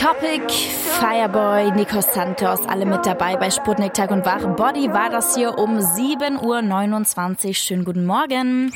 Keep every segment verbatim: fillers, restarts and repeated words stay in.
Topic, Fireboy, Nico Santos, alle mit dabei bei Sputnik Tag und Wach. Body war das hier um sieben Uhr neunundzwanzig. Schönen guten Morgen.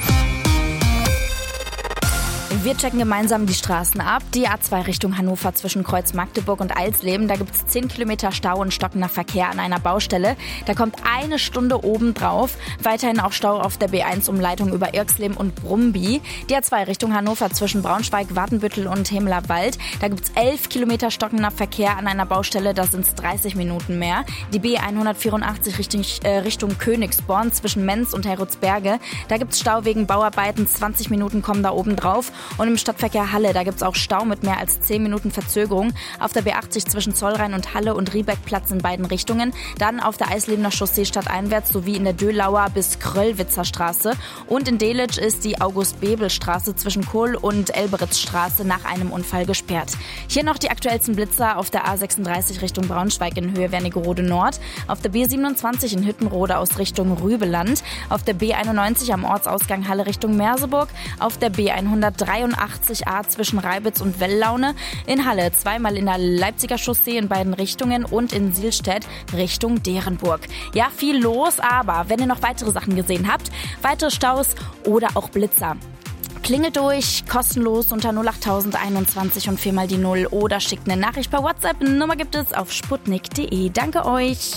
Wir checken gemeinsam die Straßen ab. Die A zwei Richtung Hannover zwischen Kreuz Magdeburg und Eisleben. Da gibt's zehn Kilometer Stau und stockender Verkehr an einer Baustelle. Da kommt eine Stunde obendrauf. Weiterhin auch Stau auf der B eins Umleitung über Irxleben und Brumby. Die A zwei Richtung Hannover zwischen Braunschweig, Wartenbüttel und Hemlerwald. Da gibt's elf Kilometer stockender Verkehr an einer Baustelle. Da sind's dreißig Minuten mehr. Die B hundertvierundachtzig Richtung, äh, Richtung Königsborn zwischen Menz und Herrutsberge. Da gibt's Stau wegen Bauarbeiten. zwanzig Minuten kommen da obendrauf. Und im Stadtverkehr Halle, da gibt's auch Stau mit mehr als zehn Minuten Verzögerung. Auf der B achtzig zwischen Zollrhein und Halle und Riebeckplatz in beiden Richtungen. Dann auf der Eislebener Chaussee stadteinwärts sowie in der Dölauer bis Kröllwitzer Straße. Und in Delitzsch ist die August-Bebel-Straße zwischen Kohl und Elberitzstraße nach einem Unfall gesperrt. Hier noch die aktuellsten Blitzer auf der A sechsunddreißig Richtung Braunschweig in Höhe Wernigerode Nord. Auf der B siebenundzwanzig in Hüttenrode aus Richtung Rübeland. Auf der B einundneunzig am Ortsausgang Halle Richtung Merseburg. Auf der B hundertdreiundachtzig A zwischen Reibitz und Welllaune. In Halle zweimal in der Leipziger Chaussee in beiden Richtungen und in Sielstedt Richtung Derenburg. Ja, viel los, aber wenn ihr noch weitere Sachen gesehen habt, weitere Staus oder auch Blitzer, klingelt durch, kostenlos unter null acht einundzwanzig und viermal die Null oder schickt eine Nachricht per WhatsApp. Nummer gibt es auf sputnik punkt de. Danke euch.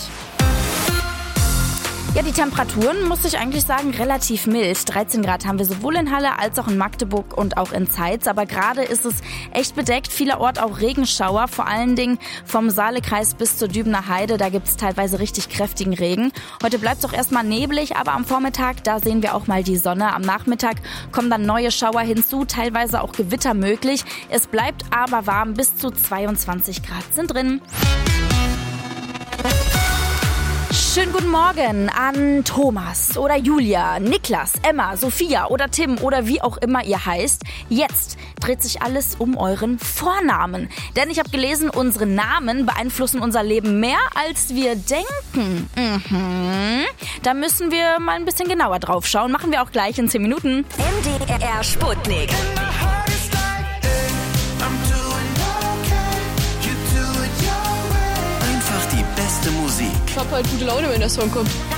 Ja, die Temperaturen, muss ich eigentlich sagen, relativ mild. dreizehn Grad haben wir sowohl in Halle als auch in Magdeburg und auch in Zeitz. Aber gerade ist es echt bedeckt. Vielerorts auch Regenschauer, vor allen Dingen vom Saalekreis bis zur Dübener Heide. Da gibt es teilweise richtig kräftigen Regen. Heute bleibt es auch erstmal neblig, aber am Vormittag, da sehen wir auch mal die Sonne. Am Nachmittag kommen dann neue Schauer hinzu, teilweise auch Gewitter möglich. Es bleibt aber warm, bis zu zweiundzwanzig Grad sind drin. Schönen guten Morgen an Thomas oder Julia, Niklas, Emma, Sophia oder Tim oder wie auch immer ihr heißt. Jetzt dreht sich alles um euren Vornamen. Denn ich habe gelesen, unsere Namen beeinflussen unser Leben mehr, als wir denken. Mhm. Da müssen wir mal ein bisschen genauer drauf schauen. Machen wir auch gleich in zehn Minuten. M D R Sputnik. Einfach die beste Musik. Ich hab halt gute Laune, wenn der Song kommt.